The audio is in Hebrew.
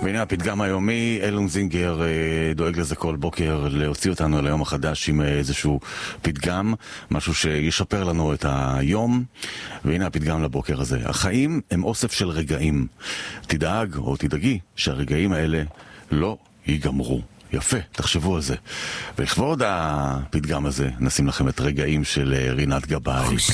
והנה הפתגם היומי, אילון זינגר דואג לזה כל בוקר להוציא אותנו על היום החדש עם איזשהו פתגם, משהו שישפר לנו את היום. והנה הפתגם לבוקר הזה: החיים הם אוסף של רגעים, תדאג או תדאגי שהרגעים האלה לא ייגמרו. יפה, תחשבו על זה. ולכבוד הפתגם הזה נשים לכם את רגעים של רינת גבאי.